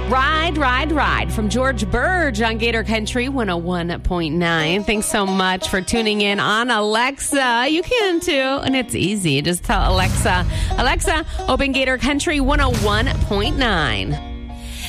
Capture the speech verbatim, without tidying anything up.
Ride, Ride, Ride from George Burge on Gator Country one oh one point nine. Thanks so much for tuning in on Alexa. You can too, and it's easy. Just tell Alexa, Alexa, open Gator Country one oh one point nine.